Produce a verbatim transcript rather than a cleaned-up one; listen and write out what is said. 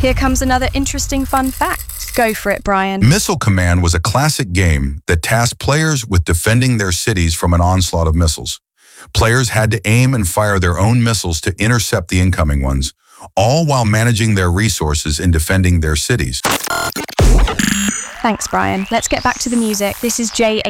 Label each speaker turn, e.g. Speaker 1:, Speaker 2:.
Speaker 1: Here comes another interesting fun fact. Go for it, Brian.
Speaker 2: Missile Command was a classic game that tasked players with defending their cities from an onslaught of missiles. Players had to aim and fire their own missiles to intercept the incoming ones, all while managing their resources and defending their cities.
Speaker 1: Thanks, Brian. Let's get back to the music. This is J